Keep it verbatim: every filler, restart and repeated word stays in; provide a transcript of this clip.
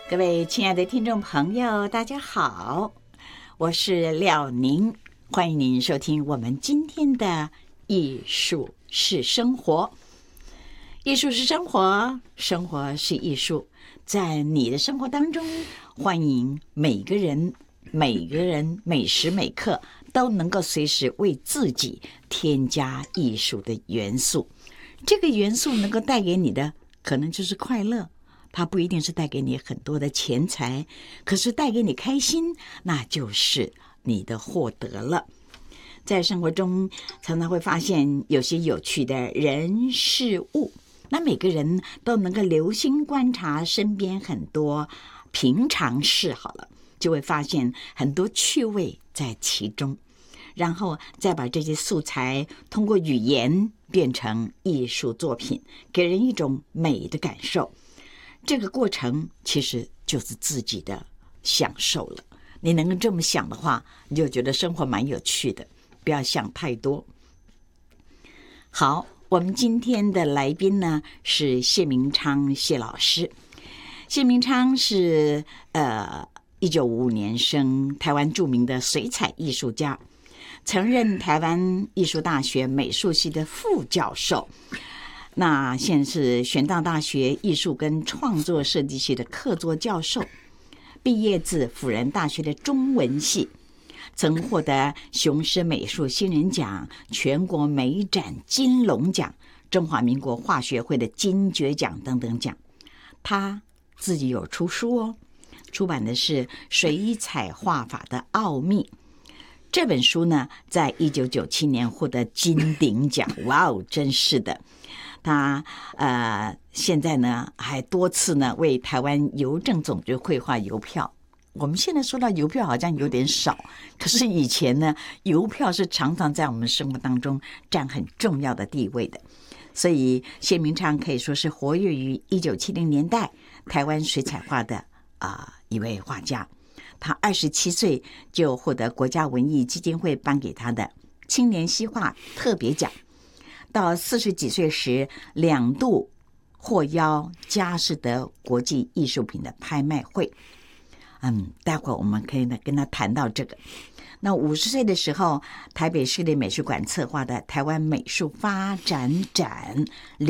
各位亲爱的听众朋友，大家好，我是廖宁，欢迎您收听我们今天的艺术是生活。艺术是生活，生活是艺术，在你的生活当中，欢迎每个人每个人每时每刻都能够随时为自己添加艺术的元素。这个元素能够带给你的可能就是快乐，它不一定是带给你很多的钱财，可是带给你开心，那就是你的获得了。在生活中常常会发现有些有趣的人事物，那每个人都能够留心观察身边很多平常事，好了，就会发现很多趣味在其中，然后再把这些素材通过语言变成艺术作品，给人一种美的感受。这个过程其实就是自己的享受了。你能够这么想的话，你就觉得生活蛮有趣的，不要想太多。好，我们今天的来宾呢是谢明昌谢老师。谢明昌是呃一九五五年生，台湾著名的水彩艺术家，曾任台湾艺术大学美术系的副教授。那现在是玄奘大学艺术跟创作设计系的客座教授，毕业自辅仁大学的中文系，曾获得雄狮美术新人奖、全国美展金龙奖、中华民国画学会的金爵奖等等奖。他自己有出书哦，出版的是《水彩画法的奥秘》。这本书呢，在一九九七年获得金鼎奖，哇哦，真是的！他呃，现在呢还多次呢为台湾邮政总局绘画邮票。我们现在说到邮票好像有点少，可是以前呢，邮票是常常在我们生活当中占很重要的地位的。所以谢明昌可以说是活跃于一九七零年代台湾水彩画的啊、呃、一位画家。他二十七岁就获得国家文艺基金会颁给他的青年西画特别奖。到四十几岁时，两度获邀佳士得国际艺术品的拍卖会。嗯，待会儿我们可以呢跟他谈到这个。那五十岁的时候，台北市立美术馆策划的台湾美术发展展